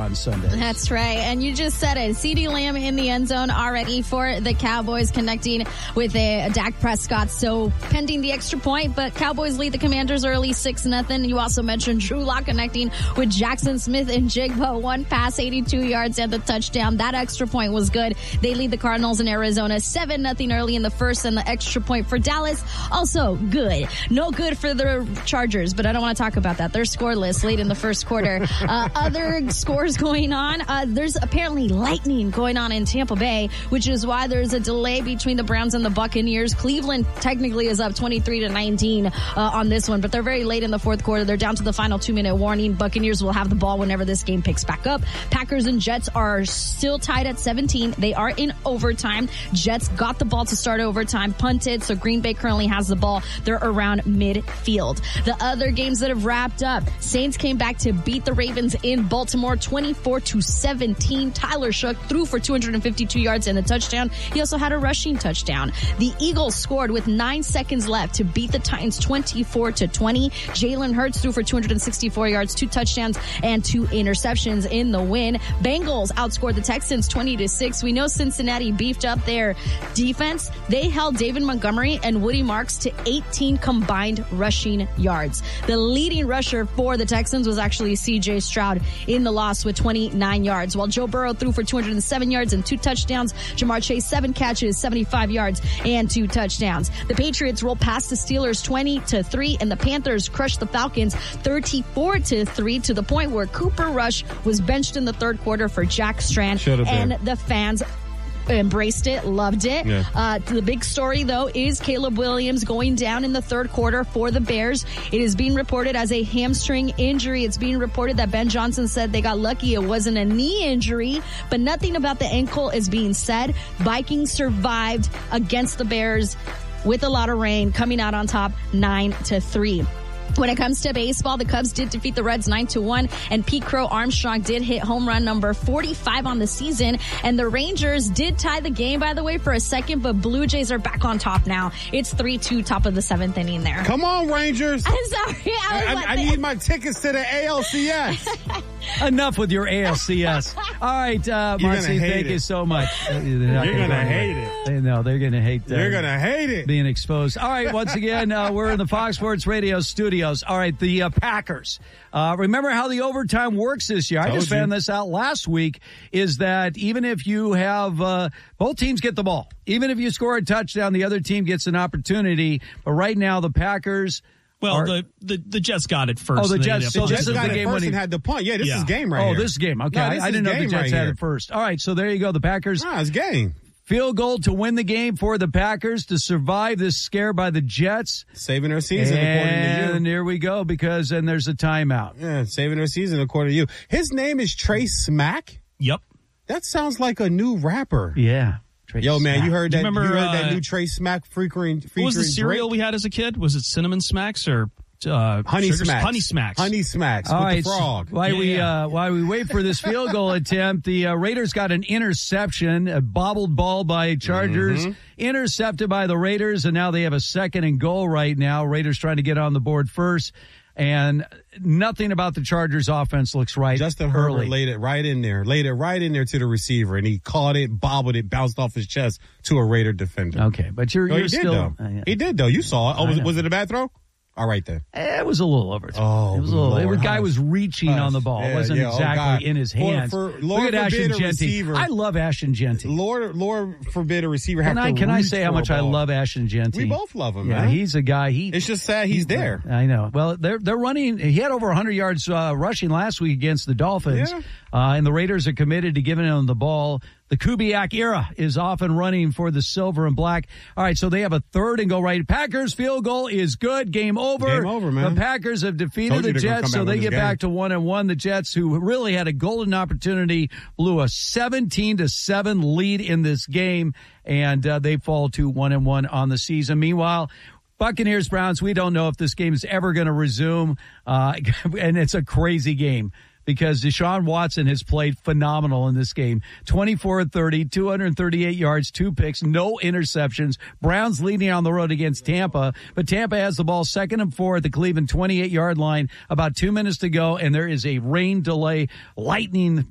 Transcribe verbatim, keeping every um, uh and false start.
on Sunday. That's right. And you just said it. CeeDee Lamb in the end zone already for the Cowboys, connecting with a, a Dak Prescott. So pending the extra point, but Cowboys lead the Commanders early six nothing. You also mentioned Drew Lock connecting with Jackson Smith and Jigba. One pass, eighty-two yards, and the touchdown. That extra point was good. They lead the Cardinals in Arizona seven nothing early in the first, and the extra point for Dallas also good. No good for the Chargers, but I don't want to talk about that. They're scoreless late in the first quarter. Uh, other scores going on. Uh, there's apparently lightning going on in Tampa Bay, which is why there's a delay between the Browns and the Buccaneers. Cleveland technically is up twenty-three to nineteen uh, on this one, but they're very late in the fourth quarter. They're down to the final two-minute warning. Buccaneers will have the ball whenever this game picks back up. Packers and Jets are still tied at seventeen. They are in overtime. Jets got the ball to start overtime, punted, so Green Bay currently has the ball. They're around midfield. The other games that have wrapped up, Saints came back to beat the Ravens in Baltimore twenty-four to seventeen. Tyler Shough threw for two hundred fifty-two yards and a touchdown. He also had a rushing touchdown. The Eagles scored with nine seconds left to beat the Titans twenty-four to twenty. Jalen Hurts threw for two hundred sixty-four yards, two touchdowns, and two interceptions in the win. Bengals outscored the Texans twenty to six. We know Cincinnati beefed up their defense. They held David Montgomery and Woody Marks to eighteen combined rushing yards. The leading rusher for the Texans was actually C J Stroud in the loss with twenty-nine yards, while Joe Burrow threw for two hundred seven yards and two touchdowns. Jamar Chase, seven catches, seventy-five yards, and two touchdowns. The Patriots rolled past the Steelers twenty to three, and the Panthers crushed the Falcons thirty-four to three, to the point where Cooper Rush was benched in the third quarter for Jack Strand. And the fans embraced it, loved it. Yeah. Uh, the big story, though, is Caleb Williams going down in the third quarter for the Bears. It is being reported as a hamstring injury. It's being reported that Ben Johnson said they got lucky it wasn't a knee injury, but nothing about the ankle is being said. Vikings survived against the Bears with a lot of rain, coming out on top nine to three. When it comes to baseball, the Cubs did defeat the Reds nine to one, and Pete Crow Armstrong did hit home run number forty-five on the season. And the Rangers did tie the game, by the way, for a second, but Blue Jays are back on top now. It's three two, top of the seventh inning there. Come on, Rangers. I'm sorry. I, I, I, I need my tickets to the A L C S. Enough with your A L C S. All right, uh, Marcy, thank it. you so much. You're going to hate it. They know they're going to hate that. You're going to hate it. Being exposed. All right, once again, uh, we're in the Fox Sports Radio studios. All right, the uh, Packers. Uh, remember how the overtime works this year? I just found this out last week, is that even if you have uh, both teams get the ball, even if you score a touchdown, the other team gets an opportunity. But right now, the Packers... Well, are, the, the the Jets got it first. Oh, the Jets. So the this Jets is got the it game first when he and had the punt. Yeah, this yeah. is game right oh, here. Oh, this is game. Okay, no, I, I didn't know the Jets right had here. it first. All right, so there you go. The Packers. Ah, it's game. Field goal to win the game for the Packers to survive this scare by the Jets. Saving their season, and according to you. And here we go, because then there's a timeout. Yeah, saving their season, according to you. His name is Trey Smack? Yep. That sounds like a new rapper. Yeah. Trey Yo, man, Smack. you heard that, you remember, you heard uh, that new Trey Smack featuring, featuring What was the cereal Drake? we had as a kid? Was it Cinnamon Smacks or... Uh, Honey sugar, Smacks. Honey Smacks. Honey Smacks All with right, the frog. So while yeah, we yeah. Uh, while we wait for this field goal attempt, the uh, Raiders got an interception, a bobbled ball by Chargers, mm-hmm. intercepted by the Raiders, and now they have a second and goal right now. Raiders trying to get on the board first, and nothing about the Chargers offense looks right. Justin early. Herbert laid it right in there, laid it right in there to the receiver, and he caught it, bobbled it, bounced off his chest to a Raider defender. Okay, but you're, No, you're he still... did, though. Uh, yeah. He did, though. You saw it. Oh, I was, know. was it a bad throw? All right, then. It was a little overthrown. Oh, it was a little. Lord. The guy Hush. was reaching Hush. on the ball. Yeah, It wasn't yeah. Oh, exactly God. in his Lord, hands. for- Lord Look at forbid Ashton a Genty. receiver- I love Ashton Genty. Lord, Lord forbid a receiver have Can I to can I reach say how for a much I ball. love Ashton Genty? We both love him, yeah, man. he's a guy. He. It's just sad he's there. I know. Well, they're they're running. He had over one hundred yards uh, rushing last week against the Dolphins, Yeah. uh, and the Raiders are committed to giving him the ball. The Kubiak era is off and running for the silver and black. All right, so they have a third and go right. Packers field goal is good. Game over. Game over, man. The Packers have defeated Told you the they're gonna Jets, come so back they and get win this back to one and one. The Jets, who really had a golden opportunity, blew a seventeen to seven lead in this game, and uh, they fall to one and one on the season. Meanwhile, Buccaneers, Browns, we don't know if this game is ever going to resume, uh, and it's a crazy game, because Deshaun Watson has played phenomenal in this game. twenty-four thirty, two hundred thirty-eight yards, two picks, no interceptions. Browns leading on the road against Tampa, but Tampa has the ball second and four at the Cleveland twenty-eight-yard line, about two minutes to go, and there is a rain delay, lightning